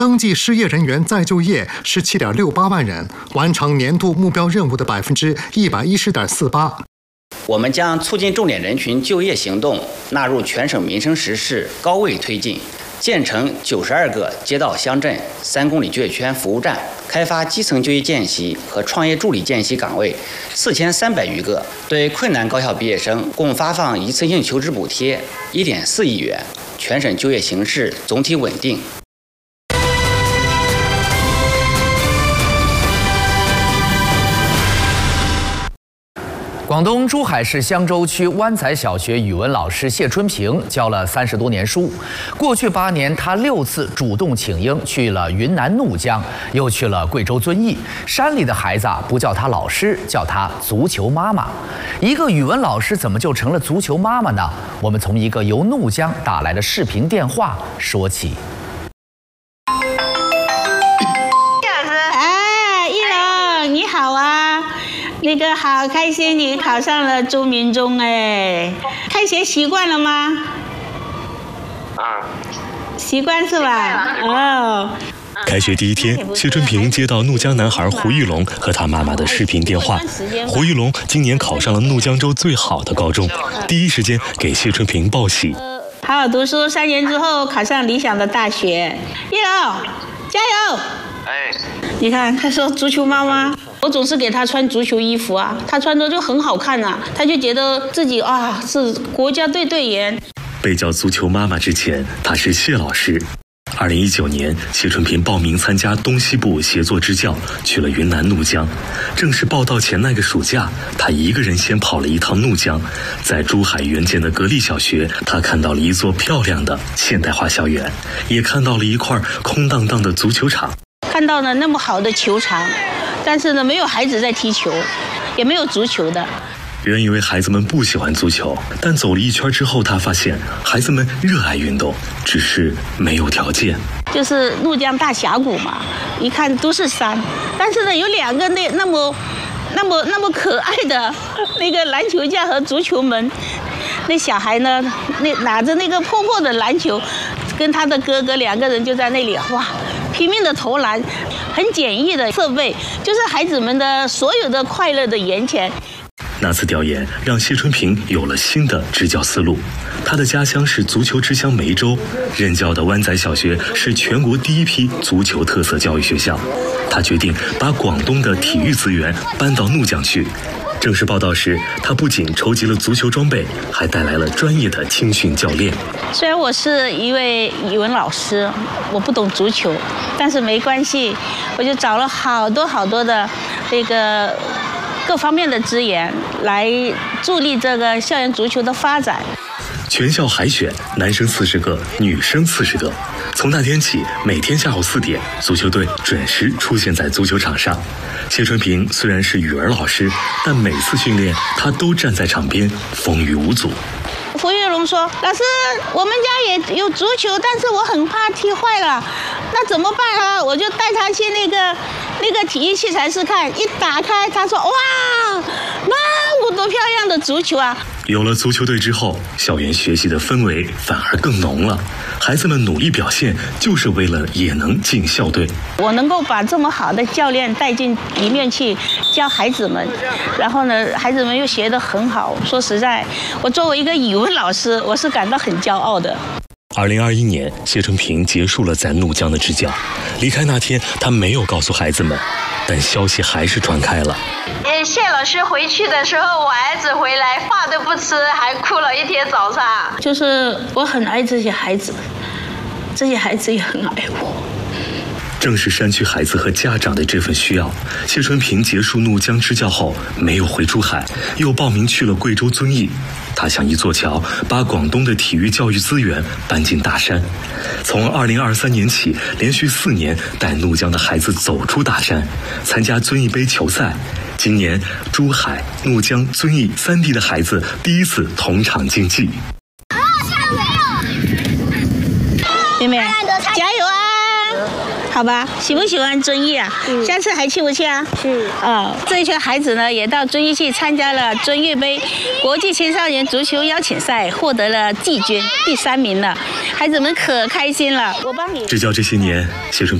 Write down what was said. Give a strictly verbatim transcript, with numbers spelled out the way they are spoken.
登记失业人员再就业十七点六八万人，完成年度目标任务的百分之一百一十点四八。 我们将促进重点人群就业行动纳入全省民生实事，高位推进，建成九十二个街道乡镇三公里就业圈服务站，开发基层就业见习和创业助理见习岗位四千三百余个，对困难高校毕业生共发放一次性求职补贴一点四亿元，全省就业形势总体稳定。 广东珠海市香洲区湾仔小学语文老师谢春平教了三十多年书，过去八年，他六次主动请缨去了云南怒江，又去了贵州遵义。山里的孩子啊，不叫他老师，叫他足球妈妈。一个语文老师怎么就成了足球妈妈呢？我们从一个由怒江打来的视频电话说起。 哎，一龙，你好啊！那个好开心，你考上了中民中哎，开学习惯了吗？ 啊， 习惯是吧？哦。 开学第一天，谢春平接到怒江男孩胡玉龙和他妈妈的视频电话。胡玉龙今年考上了怒江州最好的高中，第一时间给谢春平报喜。 好好读书，三年之后考上理想的大学。一龙，加油！ 哎， 你看，他说足球妈妈。我总是给他穿足球衣服啊，他穿着就很好看啊，他就觉得自己啊是国家队队员。 被叫足球妈妈之前，他是谢老师。二零一九年，谢春平报名参加东西部协作支教，去了云南怒江。正是报到前那个暑假，他一个人先跑了一趟怒江，在珠海援建的格力小学，他看到了一座漂亮的现代化校园，也看到了一块空荡荡的足球场。 看到了那么好的球场。但是呢，没有孩子在踢球，也没有足球的。 原以为孩子们不喜欢足球，但走了一圈之后，他发现孩子们热爱运动，只是没有条件。 就是怒江大峡谷嘛，一看都是山，但是呢，有两个那那么、那么、那么可爱的那个篮球架和足球门。那小孩呢，那拿着那个破破的篮球，跟他的哥哥两个人就在那里哇，拼命的投篮。很简易的设备，就是孩子们的所有的快乐的源泉。 那次调研让谢春平有了新的支教思路。他的家乡是足球之乡梅州，任教的湾仔小学是全国第一批足球特色教育学校。他决定把广东的体育资源搬到怒江去。正式报道时，他不仅筹集了足球装备，还带来了专业的青训教练。 虽然我是一位语文老师，我不懂足球，但是没关系，我就找了好多好多的这个各方面的资源来助力这个校园足球的发展。 全校海选，男生四十个，女生四十个。从那天起，每天下午四点，足球队准时出现在足球场上。谢春平虽然是语文老师，但每次训练他都站在场边，风雨无阻。 胡玉龙说：“老师，我们家也有足球，但是我很怕踢坏了，那怎么办啊？”我就带他去那个那个体育器材室看，一打开，他说：“哇，那么多漂亮的足球啊！” 有了足球队之后，校园学习的氛围反而更浓了。孩子们努力表现，就是为了也能进校队。 我能够把这么好的教练带进里面去教孩子们，然后呢，孩子们又学得很好。说实在，我作为一个语文老师，我是感到很骄傲的。 二零二一年，谢春平结束了在怒江的支教。离开那天，他没有告诉孩子们，但消息还是传开了。 呃，谢老师回去的时候，我儿子回来饭都不吃，还哭了一天早上。 就是我很爱这些孩子，这些孩子也很爱我。 正是山区孩子和家长的这份需要，谢春平结束怒江支教后，没有回珠海，又报名去了贵州遵义。他像一座桥，把广东的体育教育资源搬进大山。从二零二三年起，连续四年带怒江的孩子走出大山，参加遵义杯球赛。今年，珠海、怒江、遵义三地的孩子第一次同场竞技。 妹妹，加油啊！ 好吧？喜不喜欢遵义啊？嗯、下次还去不去啊？ 是。 啊、哦，这一群孩子呢，也到遵义去参加了遵义杯国际青少年足球邀请赛，获得了季军第三名了，孩子们可开心了。我帮你。 支教这些年，谢春